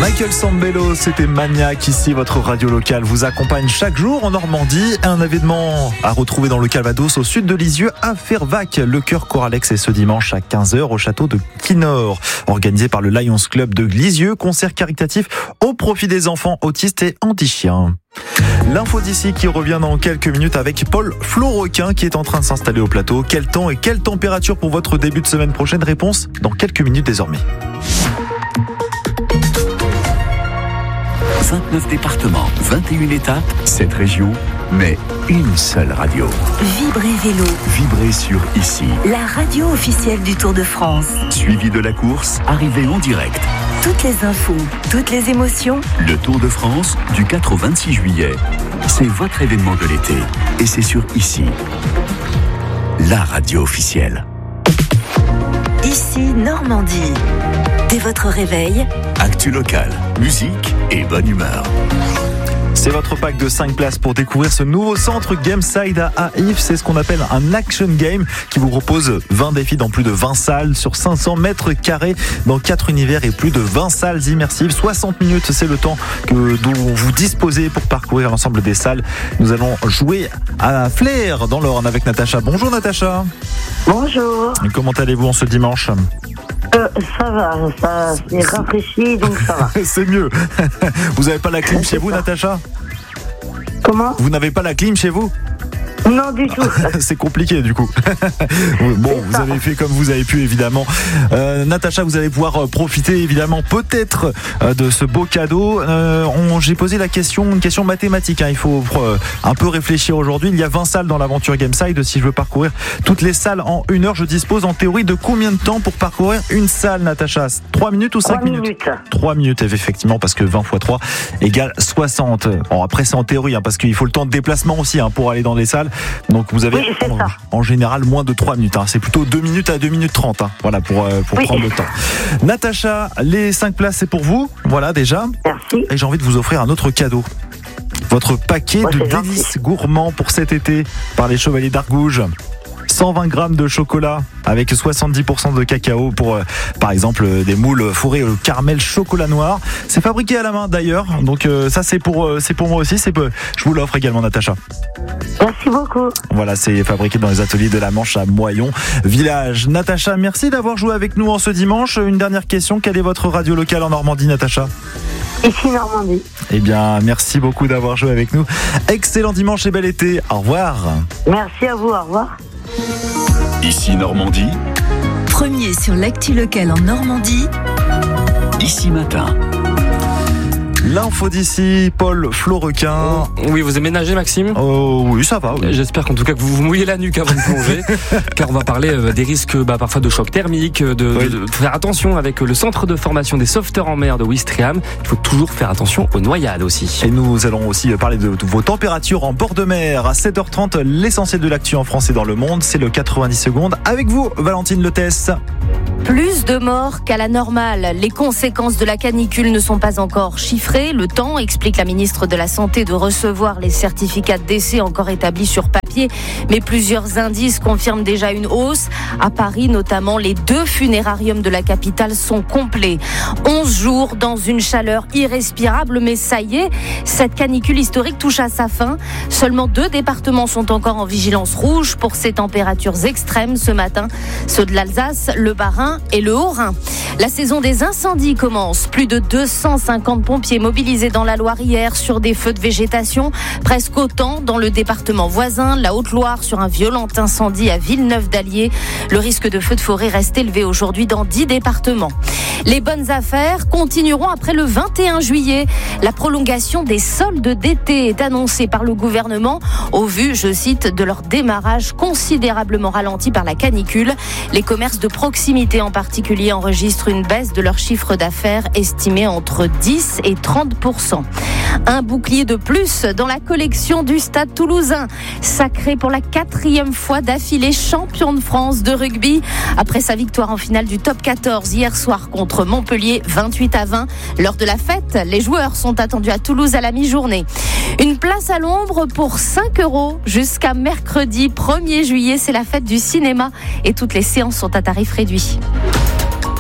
Michael Sambello, c'était Maniac. Ici, votre radio locale vous accompagne chaque jour en Normandie. Un événement à retrouver dans le Calvados, au sud de Lisieux, à Fervaques. Le Chœur Choralex est ce dimanche à 15h au château de Quinor, organisé par le Lions Club de Lisieux. Concert caritatif au profit des enfants autistes et anti-chiens. L'info d'ici qui revient dans quelques minutes avec Paul Florequin qui est en train de s'installer au plateau. Quel temps et quelle température pour votre début de semaine prochaine? Réponse dans quelques minutes désormais. 29 départements, 21 étapes, 7 régions, mais une seule radio. Vibrez Vélo. Vibrez sur Ici. La radio officielle du Tour de France. Suivi de la course, arrivée en direct. Toutes les infos, toutes les émotions. Le Tour de France, du 4 au 26 juillet. C'est votre événement de l'été. Et c'est sur Ici. La radio officielle. Ici, Normandie. Dès votre réveil, Actu locale, musique et bonne humeur. C'est votre pack de 5 places pour découvrir ce nouveau centre Gameside à Yves. C'est ce qu'on appelle un action game qui vous propose 20 défis dans plus de 20 salles sur 500 mètres carrés dans 4 univers et plus de 20 salles immersives. 60 minutes, c'est le temps dont vous disposez pour parcourir l'ensemble des salles. Nous allons jouer à Flair dans l'Orne avec Natacha. Bonjour Natacha. Bonjour. Et comment allez-vous en ce dimanche ? Ça va, ça c'est rafraîchi, donc ça va. C'est mieux. Vous n'avez pas la clim chez vous, Natacha ? Comment ? Vous n'avez pas la clim chez vous ? Non, du tout. C'est compliqué du coup. Bon, vous avez fait comme vous avez pu évidemment. Natacha, vous allez pouvoir profiter évidemment peut-être de ce beau cadeau. J'ai posé une question mathématique. Il faut un peu réfléchir aujourd'hui. Il y a 20 salles dans l'aventure Gameside. Si je veux parcourir toutes les salles en 1 heure, je dispose en théorie de combien de temps pour parcourir une salle, Natacha ? 3 minutes ou 5 minutes ? 3 minutes, effectivement, parce que 20 x 3 égale 60. Bon, après, c'est en théorie, parce qu'il faut le temps de déplacement aussi pour aller dans les salles. Donc vous avez en général moins de 3 minutes. C'est plutôt 2 minutes à 2 minutes 30. Voilà, pour prendre le temps. Natacha, les 5 places, c'est pour vous. Voilà, déjà. Merci. Et j'ai envie de vous offrir un autre cadeau. Votre paquet de délices gourmands pour cet été par les Chevaliers d'Argouges. 120 grammes de chocolat avec 70% de cacao pour, par exemple, des moules fourrées au caramel chocolat noir. C'est fabriqué à la main d'ailleurs, donc ça c'est pour moi aussi. Je vous l'offre également, Natacha. Merci beaucoup. Voilà, c'est fabriqué dans les ateliers de la Manche à Moyon Village. Natacha, merci d'avoir joué avec nous en ce dimanche. Une dernière question, quelle est votre radio locale en Normandie, Natacha ? Ici Normandie. Eh bien, merci beaucoup d'avoir joué avec nous. Excellent dimanche et bel été. Au revoir. Merci à vous, au revoir. Ici Normandie. premier sur l'actu locale en Normandie. Ici matin. L'info d'ici, Paul Florequin. Oui, vous aimez nager, Maxime ? Oui, ça va. Oui. J'espère qu'en tout cas que vous vous mouillez la nuque avant de plonger, car on va parler des risques parfois de choc thermique, de faire attention avec le centre de formation des sauveteurs en mer de Ouistreham. Il faut toujours faire attention aux noyades aussi. Et nous allons aussi parler de vos températures en bord de mer. À 7h30, l'essentiel de l'actu en France et dans le monde, c'est le 90 secondes. Avec vous, Valentine Letès. Plus de morts qu'à la normale. Les conséquences de la canicule ne sont pas encore chiffrées. Le temps, explique la ministre de la Santé, de recevoir les certificats de décès encore établis sur papier. Mais plusieurs indices confirment déjà une hausse. À Paris, notamment, les 2 funérariums de la capitale sont complets. 11 jours dans une chaleur irrespirable. Mais ça y est, cette canicule historique touche à sa fin. Seulement 2 départements sont encore en vigilance rouge pour ces températures extrêmes ce matin. Ceux de l'Alsace, le Bas-Rhin et le Haut-Rhin. La saison des incendies commence. Plus de 250 pompiers mobilisés dans la Loire hier sur des feux de végétation. Presque autant dans le département voisin, la Haute-Loire, sur un violent incendie à Villeneuve-d'Allier. Le risque de feu de forêt reste élevé aujourd'hui dans 10 départements. Les bonnes affaires continueront après le 21 juillet. La prolongation des soldes d'été est annoncée par le gouvernement au vu, je cite, de leur démarrage considérablement ralenti par la canicule. Les commerces de proximité en particulier enregistrent une baisse de leur chiffre d'affaires estimé entre 10 et 30%. Un bouclier de plus dans la collection du Stade Toulousain, sacré pour la 4e fois d'affilée champion de France de rugby. Après sa victoire en finale du top 14 hier soir contre Montpellier, 28-20. Lors de la fête, les joueurs sont attendus à Toulouse à la mi-journée. Une place à l'ombre pour 5 € jusqu'à mercredi 1er juillet. C'est la fête du cinéma et toutes les séances sont à tarif réduit.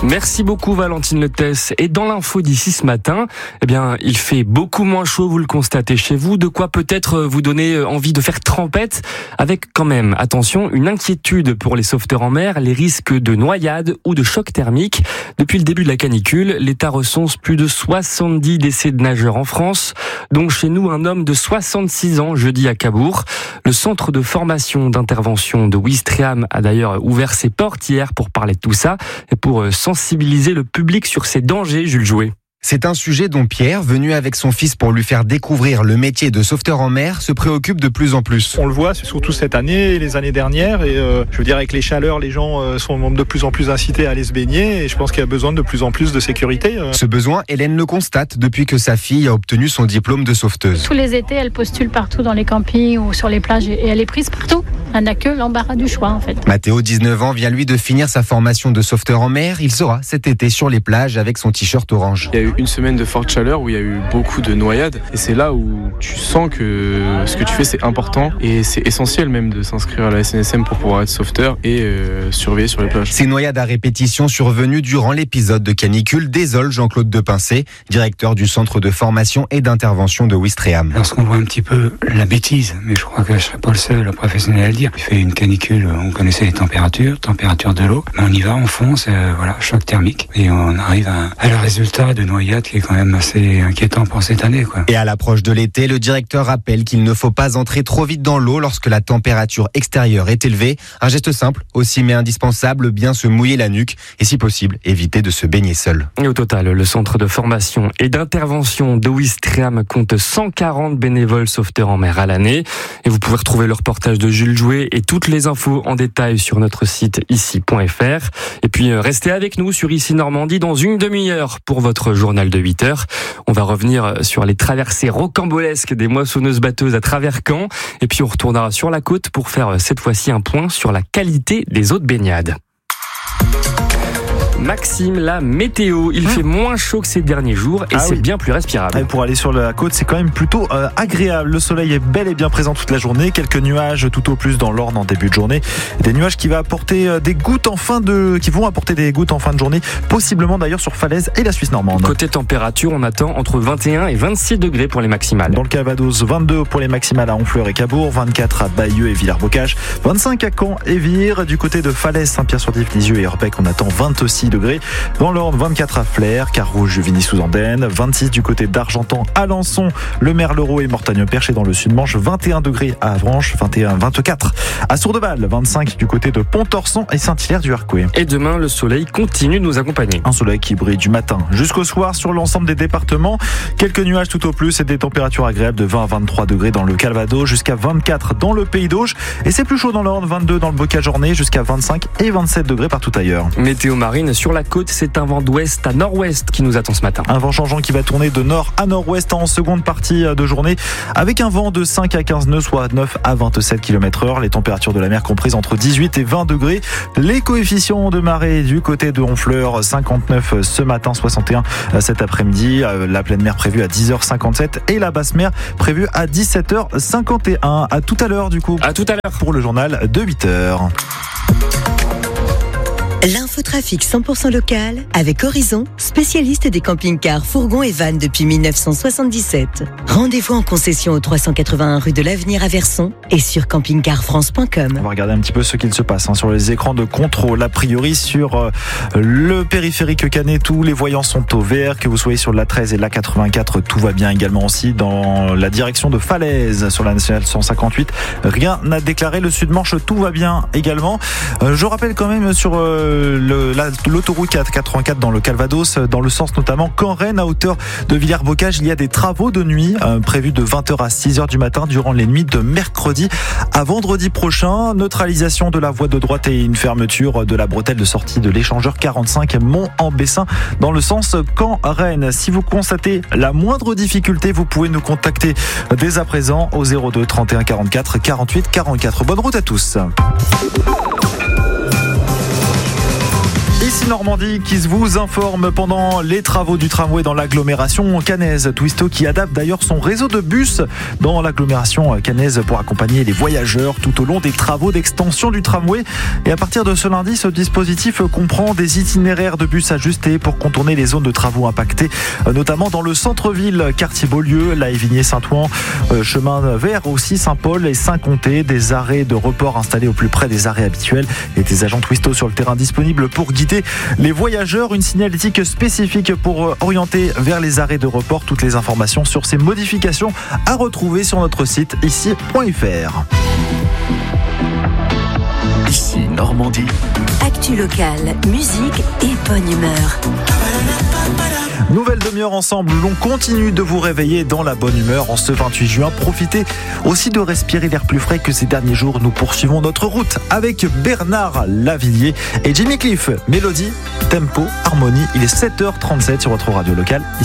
Merci beaucoup Valentine Letès. Et dans l'info d'ici ce matin, il fait beaucoup moins chaud, vous le constatez chez vous. De quoi peut-être vous donner envie de faire trempette, avec quand même, attention, une inquiétude pour les sauveteurs en mer, les risques de noyade ou de choc thermique. Depuis le début de la canicule, l'État recense plus de 70 décès de nageurs en France, dont chez nous un homme de 66 ans jeudi à Cabourg. Le centre de formation d'intervention de Ouistreham a d'ailleurs ouvert ses portes hier pour parler de tout ça et pour sensibiliser le public sur ces dangers, Jules Jouet. C'est un sujet dont Pierre, venu avec son fils pour lui faire découvrir le métier de sauveteur en mer, se préoccupe de plus en plus. On le voit surtout cette année et les années dernières. Et je veux dire, avec les chaleurs, les gens sont de plus en plus incités à aller se baigner. Et je pense qu'il y a besoin de plus en plus de sécurité. Ce besoin, Hélène le constate depuis que sa fille a obtenu son diplôme de sauveteuse. Tous les étés, elle postule partout dans les campings ou sur les plages et elle est prise partout. Elle n'a que l'embarras du choix en fait. Mathéo, 19 ans, vient lui de finir sa formation de sauveteur en mer. Il sera cet été sur les plages avec son t-shirt orange. Il y a eu une semaine de forte chaleur où il y a eu beaucoup de noyades et c'est là où tu sens que ce que tu fais c'est important et c'est essentiel même de s'inscrire à la SNSM pour pouvoir être sauveteur et surveiller sur les plages. Ces noyades à répétition survenues durant l'épisode de canicule désole Jean-Claude Depincé, directeur du centre de formation et d'intervention de Ouistreham. Lorsqu'on voit un petit peu la bêtise, mais je crois que je ne serai pas le seul professionnel à le dire. Il fait une canicule, on connaissait les températures de l'eau, mais on y va, on fonce, choc thermique et on arrive à le résultat de noyade qui est quand même assez inquiétant pour cette année, quoi. Et à l'approche de l'été, le directeur rappelle qu'il ne faut pas entrer trop vite dans l'eau lorsque la température extérieure est élevée. Un geste simple, aussi mais indispensable, bien se mouiller la nuque et si possible, éviter de se baigner seul. Et au total, le centre de formation et d'intervention de Ouistreham compte 140 bénévoles sauveteurs en mer à l'année. Et vous pouvez retrouver le reportage de Jules Jouet et toutes les infos en détail sur notre site ici.fr. Et puis restez avec nous sur Ici Normandie dans une demi-heure pour votre journal de 8h. On va revenir sur les traversées rocambolesques des moissonneuses-batteuses à travers Caen. Et puis on retournera sur la côte pour faire cette fois-ci un point sur la qualité des eaux de baignade. Maxime, la météo, il fait moins chaud que ces derniers jours et c'est bien plus respirable. Et pour aller sur la côte, c'est quand même plutôt agréable. Le soleil est bel et bien présent toute la journée. Quelques nuages tout au plus dans l'Orne en début de journée. Des nuages qui vont apporter des gouttes en fin de journée, possiblement d'ailleurs sur Falaise et la Suisse normande. Côté température, on attend entre 21 et 26 degrés pour les maximales. Dans le Calvados, 22 pour les maximales à Honfleur et Cabourg, 24 à Bayeux et Villers-Bocage, 25 à Caen et Vire. Du côté de Falaise, Saint-Pierre-sur-Dive, Lisieux et Herpec, on attend 26 degrés. Dans l'Orne, 24 à Flers, Carouge, Juvigny-sous-Andenne, 26 du côté d'Argentan, Alençon, Le Merlereau et Mortagne-Perche. Et dans le Sud-Manche, 21 degrés à Avranches, 24 à Sourdeval, 25 du côté de Pont-Orson et Saint-Hilaire-du-Harcouët. Et demain, le soleil continue de nous accompagner. Un soleil qui brille du matin jusqu'au soir sur l'ensemble des départements. Quelques nuages tout au plus et des températures agréables de 20 à 23 degrés dans le Calvados, jusqu'à 24 dans le Pays d'Auge. Et c'est plus chaud dans l'Orne, 22 dans le Bocage-Ornay, jusqu'à 25 et 27 degrés partout ailleurs. Météo marine sur la côte, c'est un vent d'ouest à nord-ouest qui nous attend ce matin. Un vent changeant qui va tourner de nord à nord-ouest en seconde partie de journée, avec un vent de 5 à 15 nœuds, soit 9 à 27 km/h. Les températures de la mer comprises entre 18 et 20 degrés. Les coefficients de marée du côté de Honfleur, 59 ce matin, 61 cet après-midi. La pleine mer prévue à 10h57 et la basse mer prévue à 17h51. À tout à l'heure du coup. À tout à l'heure pour le journal de 8h. L'infotrafic 100% local avec Horizon, spécialiste des camping-cars, fourgons et vannes depuis 1977. Rendez-vous en concession au 381 rue de l'Avenir à Verson et sur campingcarfrance.com. On va regarder un petit peu ce qu'il se passe sur les écrans de contrôle. A priori sur le périphérique Canet, tous les voyants sont au vert. Que vous soyez sur la 13 et la 84, tout va bien également aussi. Dans la direction de Falaise sur la nationale 158, rien n'a déclaré. Le Sud-Manche, tout va bien également. Je rappelle quand même sur l'autoroute 484 dans le Calvados, dans le sens notamment Caen-Rennes à hauteur de Villers-Bocage, il y a des travaux de nuit prévus de 20h à 6h du matin durant les nuits de mercredi à vendredi prochain. Neutralisation de la voie de droite et une fermeture de la bretelle de sortie de l'échangeur 45 Mont-en-Bessin dans le sens Caen-Rennes. Si vous constatez la moindre difficulté, vous pouvez nous contacter dès à présent au 02 31 44 48 44. Bonne route à tous. Ici Normandie qui vous informe pendant les travaux du tramway dans l'agglomération caennaise. Twisto qui adapte d'ailleurs son réseau de bus dans l'agglomération caennaise pour accompagner les voyageurs tout au long des travaux d'extension du tramway. Et à partir de ce lundi, ce dispositif comprend des itinéraires de bus ajustés pour contourner les zones de travaux impactées, notamment dans le centre-ville, quartier Beaulieu, La Évigné-Saint-Ouen, chemin vert aussi, Saint-Paul et Saint-Comté. Des arrêts de report installés au plus près des arrêts habituels et des agents Twisto sur le terrain disponibles pour guider les voyageurs. Une signalétique spécifique pour orienter vers les arrêts de report. Toutes les informations sur ces modifications à retrouver sur notre site ici.fr. Ici Normandie. Actu locale, musique et bonne humeur. Nouvelle demi-heure ensemble, l'on continue de vous réveiller dans la bonne humeur en ce 28 juin. Profitez aussi de respirer l'air plus frais que ces derniers jours. Nous poursuivons notre route avec Bernard Lavillier et Jimmy Cliff. Mélodie, tempo, harmonie. Il est 7h37 sur votre radio locale.